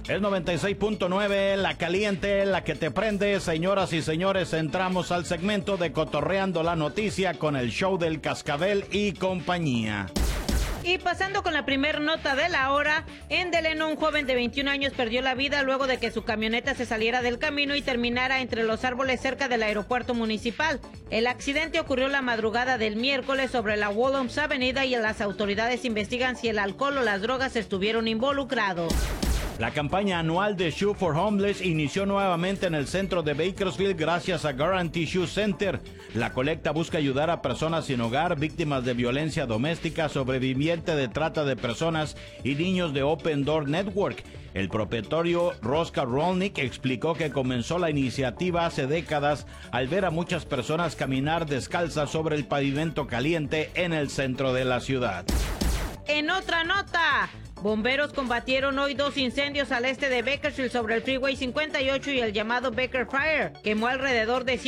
Es 96.9, la caliente, la que te prende. Señoras y señores, entramos al segmento de Cotorreando la Noticia con el show del Cascabel y compañía. Y pasando con la primer nota de la hora, en Deleno un joven de 21 años perdió la vida luego de que su camioneta se saliera del camino y terminara entre los árboles cerca del aeropuerto municipal. El accidente ocurrió la madrugada del miércoles sobre la Woolworths Avenida y las autoridades investigan si el alcohol o las drogas estuvieron involucrados. La campaña anual de Shoe for Homeless inició nuevamente en el centro de Bakersfield gracias a Guarantee Shoe Center. La colecta busca ayudar a personas sin hogar, víctimas de violencia doméstica, sobrevivientes de trata de personas y niños de Open Door Network. El propietario Rosca Rolnick explicó que comenzó la iniciativa hace décadas al ver a muchas personas caminar descalzas sobre el pavimento caliente en el centro de la ciudad. En otra nota, bomberos combatieron hoy 2 incendios al este de Bakersfield sobre el Freeway 58 y el llamado Baker Fire. Quemó alrededor de